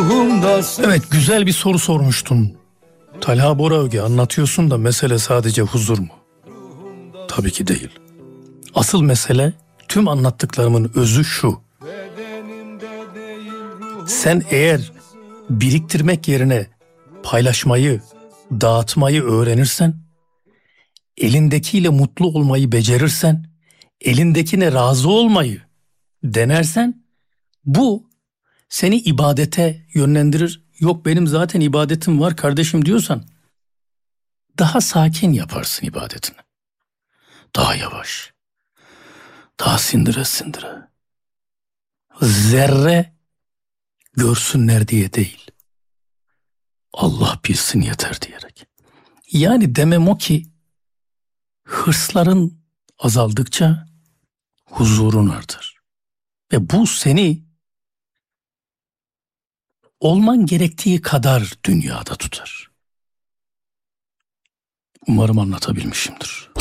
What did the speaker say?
ruhumdasın. Evet, güzel bir soru sormuştun. Talha Boraöge, anlatıyorsun da mesele sadece huzur mu? Tabii ki değil. Asıl mesele, tüm anlattıklarımın özü şu. Sen eğer biriktirmek yerine paylaşmayı, dağıtmayı öğrenirsen, elindekiyle mutlu olmayı becerirsen, elindekine razı olmayı denersen, bu seni ibadete yönlendirir. Yok, benim zaten ibadetim var kardeşim diyorsan, daha sakin yaparsın ibadetini. Daha yavaş, daha sindire sindire. Zerre görsünler diye değil, Allah bilsin yeter diyerek. Yani demem o ki, hırsların azaldıkça huzurun artar. Ve bu seni olman gerektiği kadar dünyada tutar. Umarım anlatabilmişimdir.